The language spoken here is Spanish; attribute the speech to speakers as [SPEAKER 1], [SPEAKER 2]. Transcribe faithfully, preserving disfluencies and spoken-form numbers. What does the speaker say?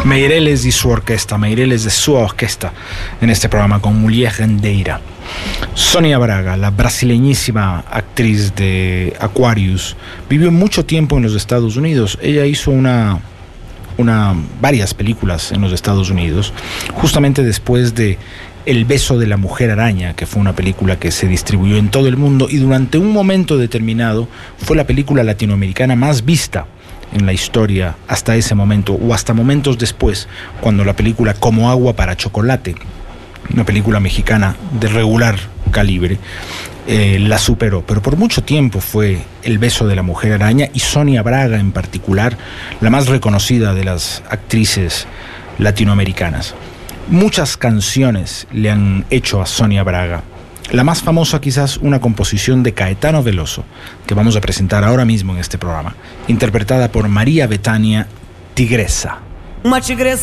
[SPEAKER 1] Meireles y su orquesta, Meireles de su orquesta, en este programa con Mulher Rendeira. Sonia Braga, la brasileñísima actriz de Aquarius, vivió mucho tiempo en los Estados Unidos. Ella hizo una, una, varias películas en los Estados Unidos, justamente después de El beso de la mujer araña, que fue una película que se distribuyó en todo el mundo y durante un momento determinado fue la película latinoamericana más vista en la historia hasta ese momento, o hasta momentos después, cuando la película Como agua para chocolate, una película mexicana de regular calibre, eh, la superó. Pero por mucho tiempo fue El beso de la mujer araña, y Sonia Braga en particular, la más reconocida de las actrices latinoamericanas. Muchas canciones le han hecho a Sonia Braga. La más famosa quizás una composición de Caetano Veloso, que vamos a presentar ahora mismo en este programa, interpretada por María Bethania, Tigresa.
[SPEAKER 2] Uma tigresa